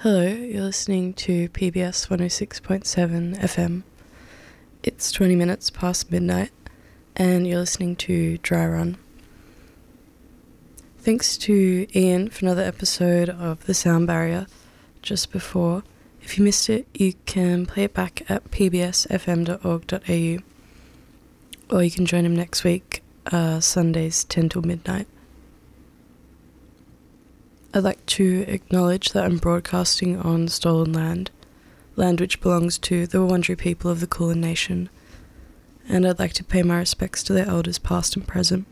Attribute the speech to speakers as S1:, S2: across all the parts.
S1: Hello, you're listening to PBS 106.7 FM. It's 20 minutes past midnight, and you're listening to Dry Run. Thanks to Ian for another episode of The Sound Barrier just before. If you missed it, you can play it back at pbsfm.org.au, or you can join him next week, Sundays 10 till midnight. I'd like to acknowledge that I'm broadcasting on stolen land which belongs to the Wurundjeri people of the Kulin Nation, and I'd like to pay my respects to their elders past and present.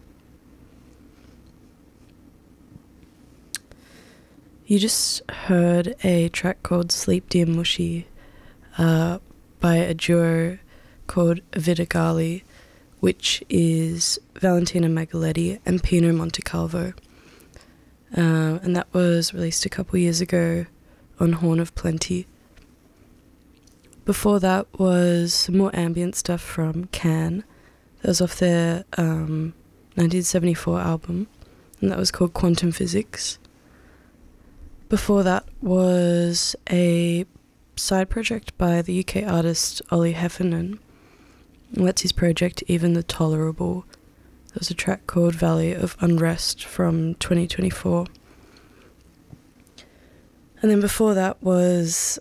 S1: You just heard a track called Sleep Dear Mushy by a duo called Vidagali, which is Valentina Magaletti and Pino Montecalvo. And that was released a couple years ago on Horn of Plenty. Before that was some more ambient stuff from Can. That was off their 1974 album, and that was called Quantum Physics. Before that was a side project by the UK artist Ollie Heffernan. That's his project Even the Tolerable. There was a track called Valley of Unrest from 2024. And then before that was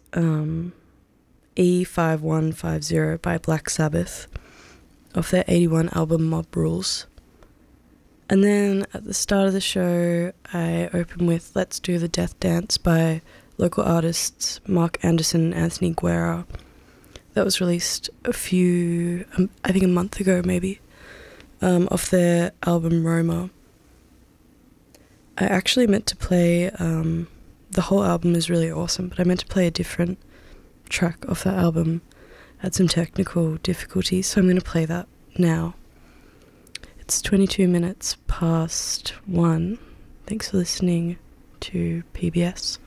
S1: E5150 by Black Sabbath off their 81 album Mob Rules. And then at the start of the show, I open with Let's Do the Death Dance by local artists Mark Anderson and Anthony Guerra. That was released a month ago maybe. Off their album Roma. I actually meant to play, the whole album is really awesome, but I meant to play a different track off that album. Had some technical difficulties, so I'm going to play that now. It's 22 minutes past 1. Thanks for listening to PBS.